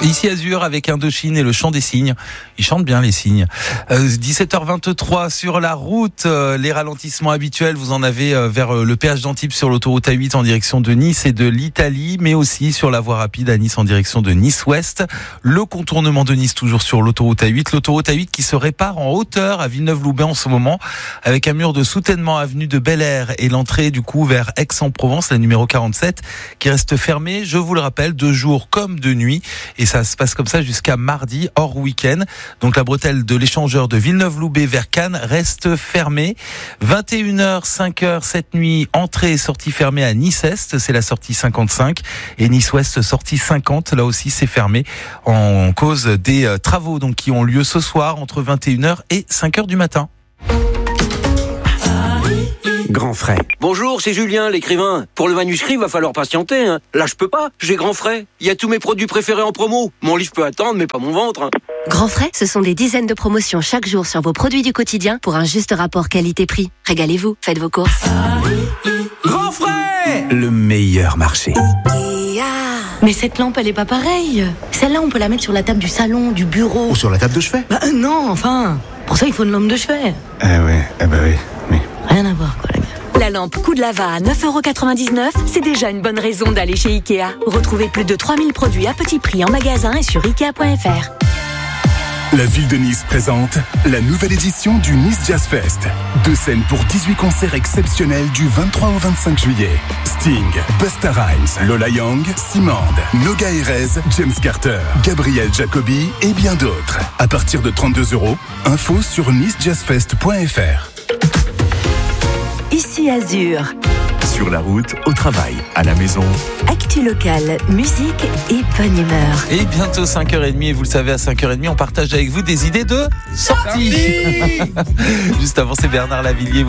Ici Azur avec Indochine et le chant des cygnes. Ils chantent bien les cygnes. 17h23 sur la route. Les ralentissements habituels, vous en avez vers le péage d'Antibes sur l'autoroute A8 en direction de Nice et de l'Italie, mais aussi sur la voie rapide à Nice en direction de Nice-Ouest. Le contournement de Nice toujours sur l'autoroute A8. L'autoroute A8 qui se répare en hauteur à Villeneuve-Loubet en ce moment avec un mur de soutènement avenue de Bel-Air et l'entrée du coup vers Aix-en-Provence, la numéro 47, qui reste fermée, je vous le rappelle, de jour comme de nuit. Et ça se passe comme ça jusqu'à mardi, hors week-end. Donc la bretelle de l'échangeur de Villeneuve-Loubet vers Cannes reste fermée. 21h, 5h cette nuit, entrée et sortie fermée à Nice-Est, c'est la sortie 55. Et Nice-Ouest, sortie 50, là aussi c'est fermé en cause des travaux donc, qui ont lieu ce soir entre 21h et 5h du matin. Grand Frais. Bonjour, c'est Julien, l'écrivain. Pour le manuscrit, va falloir patienter. Là, je peux pas. J'ai Grand Frais. Il y a tous mes produits préférés en promo. Mon livre peut attendre, mais pas mon ventre. Grand Frais, ce sont des dizaines de promotions chaque jour sur vos produits du quotidien pour un juste rapport qualité-prix. Régalez-vous, faites vos courses. Grand Frais, le meilleur marché. Mais cette lampe, elle est pas pareille. Celle-là, on peut la mettre sur la table du salon, du bureau. Ou sur la table de chevet. Non, enfin. Pour ça, il faut une lampe de chevet. Oui. Rien à voir, quoi, les gars. La lampe Coup de Lava à 9,99€, c'est déjà une bonne raison d'aller chez Ikea. Retrouvez plus de 3000 produits à petit prix en magasin et sur Ikea.fr. La ville de Nice présente la nouvelle édition du Nice Jazz Fest. 2 scènes pour 18 concerts exceptionnels du 23 au 25 juillet. Sting, Busta Rhymes, Lola Young, Simande, Noga Erez, James Carter, Gabriel Jacobi et bien d'autres. À partir de 32€, info sur nicejazzfest.fr. Ici Azur. Sur la route, au travail, à la maison. Actu locale, musique et bonne humeur. Et bientôt 5h30, et vous le savez, à 5h30, on partage avec vous des idées de sortie. Juste avant, c'est Bernard Lavillier.